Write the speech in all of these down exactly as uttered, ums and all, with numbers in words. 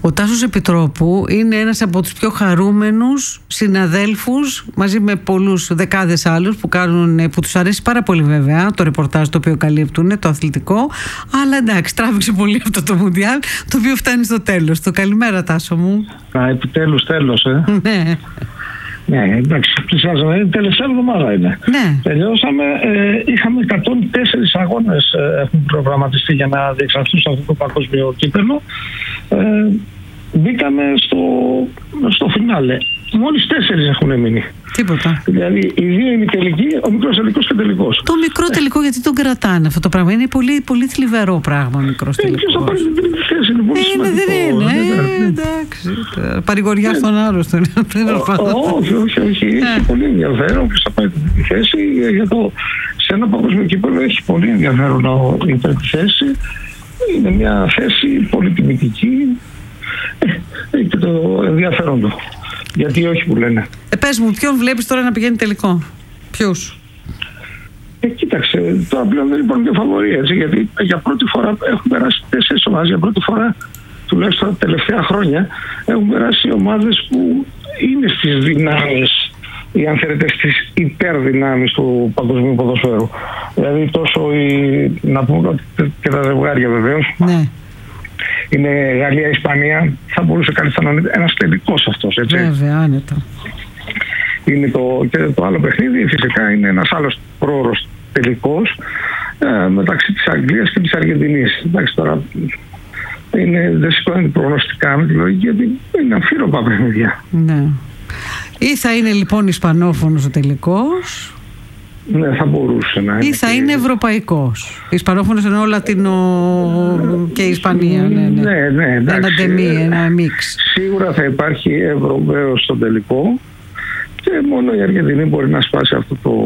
Ο Τάσος Επιτρόπου είναι ένας από τους πιο χαρούμενους συναδέλφους, μαζί με πολλούς δεκάδες άλλους που, κάνουν, που τους αρέσει πάρα πολύ βέβαια το ρεπορτάζ το οποίο καλύπτουν, το αθλητικό. Αλλά εντάξει, τράβηξε πολύ αυτό το Μουντιάλ, το οποίο φτάνει στο τέλος. Το καλημέρα, Τάσο μου. Α, επιτέλους τέλος, ε. Ναι. Ναι, εντάξει, πλησιάζαμε. Η τελευταία εβδομάδα είναι. Ναι. Τελειώσαμε. Ε, είχαμε εκατόν τέσσερις αγώνες ε, έχουν προγραμματιστεί για να διεξαχθούν σε αυτό το παγκόσμιο κύπελλο. Ε, μπήκαμε στο, στο φινάλε. Μόλις τέσσερις έχουν μείνει. Τίποτα. Δηλαδή οι δύο είναι τελικοί, ο μικρός τελικός και τελικός. Το μικρό τελικό, γιατί τον κρατάνε αυτό το πράγμα? Είναι πολύ, πολύ θλιβερό πράγμα ο μικρός τελικός. Ποιος θα πάρει την τρίτη θέση, είναι πολύ σημαντικό. Δεν είναι, εντάξει. Παρηγοριά στον άρρωστο. Όχι, όχι, όχι. Έχει πολύ ενδιαφέρον ποιος θα πάρει την τρίτη θέση. Σε ένα παγκόσμιο κύπελλο έχει πολύ ενδιαφέρον η τρίτη θέση. Είναι μια θέση πολύ τιμητική. Έχει και το ενδιαφέρον του. Γιατί όχι που λένε. Ε, πες μου, ποιον βλέπεις τώρα να πηγαίνει τελικό? Ποιους? Ε, κοίταξε, τώρα πλέον δεν υπάρχουν και φαβορί, έτσι, γιατί για πρώτη φορά έχουν περάσει τέσσερις ομάδες. Για πρώτη φορά, τουλάχιστον τα τελευταία χρόνια, έχουν περάσει ομάδες που είναι στις δυνάμεις ή αν θέλετε στις υπερδυνάμεις του παγκοσμίου ποδοσφαίρου. Δηλαδή τόσο η, να πούμε και τα ζευγάρια βεβαίως. Ναι. Είναι Γαλλία-Ισπανία, θα μπορούσε καλύτερα να είναι ένας τελικός αυτός, έτσι. Βέβαια, άνετα. Είναι το, και το άλλο παιχνίδι φυσικά είναι ένας άλλος πρόωρος τελικός ε, μεταξύ της Αγγλίας και της Αργεντινής. Εντάξει, τώρα είναι, δεν σηκώνει προγνωστικά με τη λογική, γιατί είναι αμφίροπα παιχνίδια. Ναι. Ή θα είναι λοιπόν ισπανόφωνος ο τελικός, ναι, θα μπορούσε να είναι. Ή θα και... είναι ευρωπαϊκός. Ισπανόφωνος εννοώ Λατινο και Ισπανία. Ναι, ναι, ναι, ναι, εντάξει. Ένα ντεμί, ένα μίξ. Σίγουρα θα υπάρχει Ευρωπαίος στο τελικό και μόνο η Αργεντινή μπορεί να σπάσει αυτό το,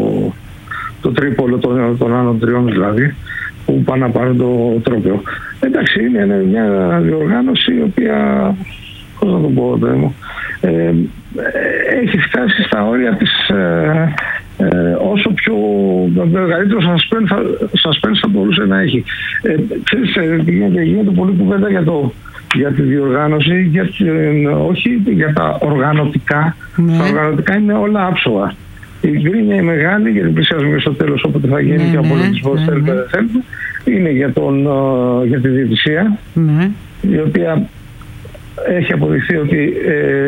το τρίπολο των, των άλλων τριών δηλαδή, που πάνε να πάρουν το τρόπαιο. Εντάξει, είναι μια διοργάνωση η οποία, πώς να το πω, μου, ε, έχει φτάσει στα όρια της. Ε, Ε, όσο πιο μεγαλύτερο suspense θα, suspense θα μπορούσε να έχει. Ε, ξέρεις, γίνεται, γίνεται πολύ κουβέντα για, το, για τη διοργάνωση, για, ε, όχι για τα οργανωτικά. Ναι. Τα οργανωτικά είναι όλα άψογα. Η γκρίνια είναι μεγάλη, γιατί πλησιάζουμε στο τέλος, όποτε θα γίνει, ναι, και ο πολιτισμός ναι, θέλουμε, ναι. θέλουμε. Είναι για, τον, για τη διαιτησία, ναι. η οποία έχει αποδειχθεί ότι ε,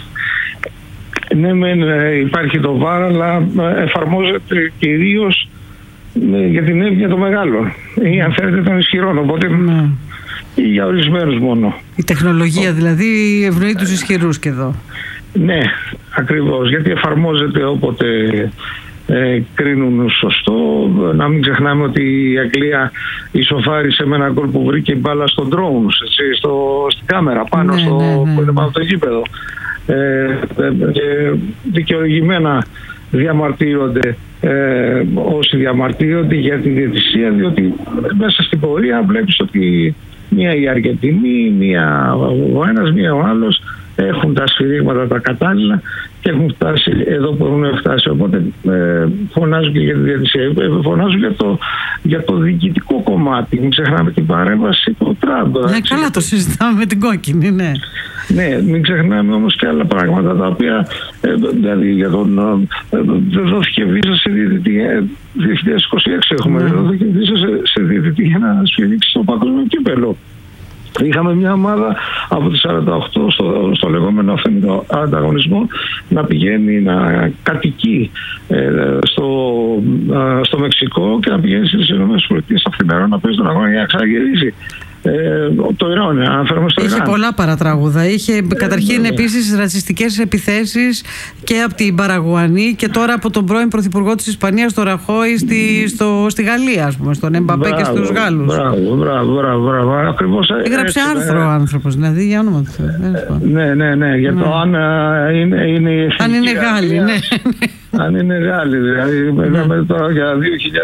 ναι, μεν υπάρχει το βάρ, αλλά εφαρμόζεται κυρίως για την εύνοια των μεγάλων ή αν θέλετε των ισχυρών, οπότε ναι. ή για ορισμένους μόνο. Η τεχνολογία Ο... δηλαδή ευνοεί τους ισχυρούς και εδώ. Ναι, ακριβώς, γιατί εφαρμόζεται όποτε ε, κρίνουν σωστό. Να μην ξεχνάμε ότι η Αγγλία ισοφάρισε με ένα γκολ που βρήκε μπάλα στο drones, έτσι, στο, στην κάμερα πάνω, ναι, στο, ναι, ναι, ναι. πάνω στο γήπεδο. Ε, και δικαιολογημένα διαμαρτύρονται ε, όσοι διαμαρτύρονται για τη διαιτησία, διότι μέσα στην πορεία βλέπεις ότι μία η Αργεντινή, μία ο ένας, μία ο άλλος έχουν τα σφυρίγματα τα κατάλληλα και έχουν φτάσει εδώ που έχουν φτάσει. Οπότε ε, φωνάζουν και για τη διαιτησία. Ε, φωνάζουν για το, για το διοικητικό κομμάτι. Μην ξεχνάμε την παρέμβαση του Τραμπ. Ναι, καλά το συζητάμε με την κόκκινη, ναι. Ναι, μην ξεχνάμε όμως και άλλα πράγματα τα οποία ε, δηλαδή για τον ε, δεν δόθηκε βίζα σε διαιτητή ε, δύο χιλιάδες είκοσι έξι έχουμε, δεν mm. δόθηκε βίζα σε, σε διαιτητή για να σφυρίξει στο παγκόσμιο κύπελλο. Είχαμε μια ομάδα από τις σαράντα οκτώ στο, στο λεγόμενο αθέμητο ανταγωνισμό να πηγαίνει να κατοικεί ε, στο, ε, στο Μεξικό και να πηγαίνει στις ΗΠΑ αυθημερών να παίζει τον αγώνα για να ξαναγυρίσει. Ε, το Ιράν, αναφέρομαι στο Ιράν. Είχε πολλά παρατράγουδα. Είχε ε, καταρχήν ε, επίσης ρατσιστικές επιθέσεις και από την Παραγουανή και τώρα από τον πρώην πρωθυπουργό της Ισπανίας, τον Ραχόη, στη, στο, στη Γαλλία, ας πούμε, στον Εμπαπέ και στους Γάλλους. Μπράβο, μπράβο, μπράβο, μπράβο. Ακριβώς. Έγραψε έτσι, άρθρο ο άνθρωπος, δηλαδή, για όνομα του Θεού. Ναι, ναι, ναι, για το αν είναι, είναι αν είναι Γάλλοι, ναι. Αν είναι Γάλλοι, δηλαδή, μιλάμε τώρα για δύο χιλιάδες